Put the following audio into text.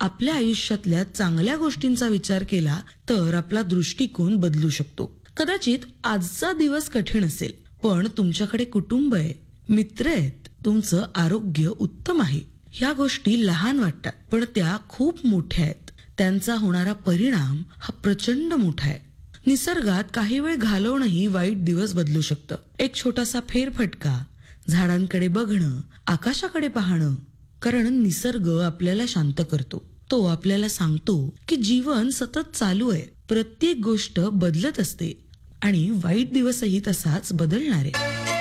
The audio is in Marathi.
आपल्या आयुष्यातल्या चांगल्या गोष्टींचा विचार केला तर आपला दृष्टिकोन बदलू शकतो. कदाचित आजचा दिवस कठीण असेल, पण तुमच्याकडे कुटुंब आहे, मित्र आहेत, तुमचं आरोग्य उत्तम आहे. ह्या गोष्टी लहान वाटतात, पण त्या खूप मोठ्या आहेत. त्यांचा होणारा परिणाम हा प्रचंड मोठा आहे. निसर्गात काही वेळ घालवणंही वाईट दिवस बदलू शकतं. एक छोटासा फेरफटका, झाडांकडे बघणं, आकाशाकडे पाहणं, कारण निसर्ग आपल्याला शांत करतो. तो आपल्याला सांगतो की जीवन सतत चालू आहे, प्रत्येक गोष्ट बदलत असते आणि वाईट दिवसही तसाच बदलणार आहे.